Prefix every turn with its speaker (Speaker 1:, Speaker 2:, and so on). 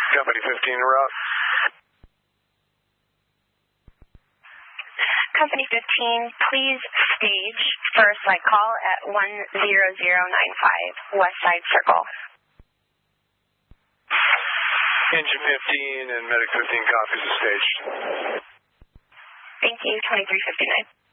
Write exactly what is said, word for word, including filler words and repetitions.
Speaker 1: Company fifteen en route.
Speaker 2: Company fifteen, please stage for a flight call at one zero zero nine five, West Side Circle.
Speaker 1: Engine fifteen and Medic fifteen copies the stage.
Speaker 2: Thank you, twenty-three fifty-nine.